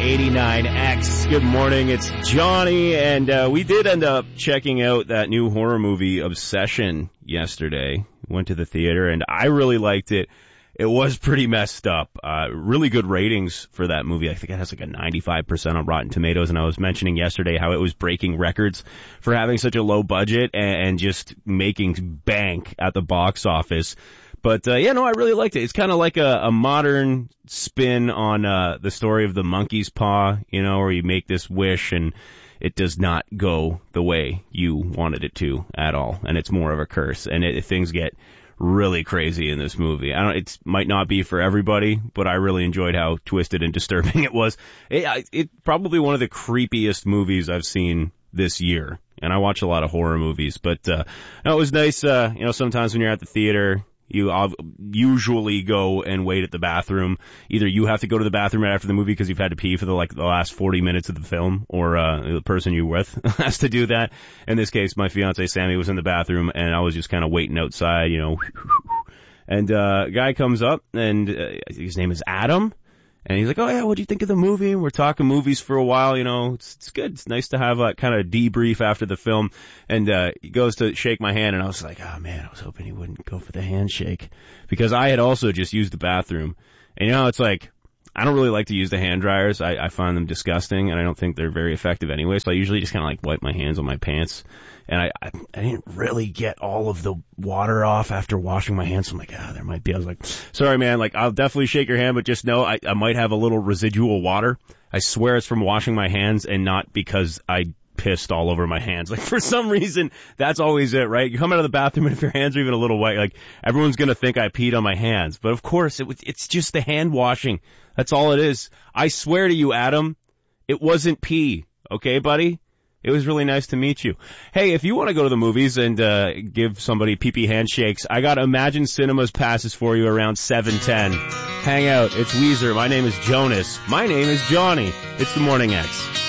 89X. Good morning, it's Johnny, and we did end up checking out that new horror movie, Obsession, yesterday. Went to the theater, and I really liked it. It was pretty messed up. Really good ratings for that movie. I think it has like a 95% on Rotten Tomatoes, and I was mentioning yesterday how it was breaking records for having such a low budget and just making bank at the box office. But, I really liked it. It's kind of like a modern spin on the story of the monkey's paw, where you make this wish and it does not go the way you wanted it to at all. And it's more of a curse. And things get really crazy in this movie. It might not be for everybody, but I really enjoyed how twisted and disturbing it was. It's probably one of the creepiest movies I've seen this year. And I watch a lot of horror movies, but it was nice. Sometimes when you're at the theater, you usually go and wait at the bathroom. Either you have to go to the bathroom right after the movie because you've had to pee for the last 40 minutes of the film, or the person you're with has to do that. In this case, my fiance Sammy was in the bathroom, and I was just kind of waiting outside, And a guy comes up, and his name is Adam. And he's like, oh, yeah, what do you think of the movie? And we're talking movies for a while, It's good. It's nice to have a kind of debrief after the film. And he goes to shake my hand, and I was like, oh, man, I was hoping he wouldn't go for the handshake. Because I had also just used the bathroom. And, it's like, I don't really like to use the hand dryers. I find them disgusting, and I don't think they're very effective anyway. So I usually just kind of wipe my hands on my pants. And I didn't really get all of the water off after washing my hands. So I'm like, there might be. I was like, sorry, man, I'll definitely shake your hand, but just know I might have a little residual water. I swear it's from washing my hands and not because I pissed all over my hands. For some reason, that's always it, right? You come out of the bathroom, and if your hands are even a little wet, everyone's gonna think I peed on my hands. But of course, it's just the hand washing. That's all it is. I swear to you, Adam, it wasn't pee. Okay, buddy? It was really nice to meet you. Hey, if you want to go to the movies and give somebody pee-pee handshakes, I got Imagine Cinemas passes for you around 7:10. Hang out. It's Weezer. My name is Jonas. My name is Johnny. It's the Morning X.